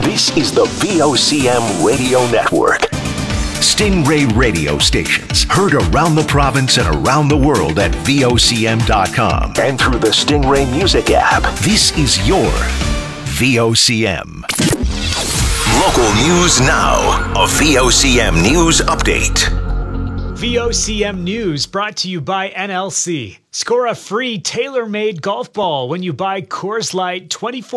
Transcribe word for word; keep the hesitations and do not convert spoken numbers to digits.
This is the V O C M Radio Network. Stingray radio stations heard around the province and around the world at V O C M dot com and through the Stingray Music app. This is your V O C M. Local news now. A V O C M News Update. V O C M News brought to you by N L C. Score a free tailor-made golf ball when you buy Coors Light twenty-four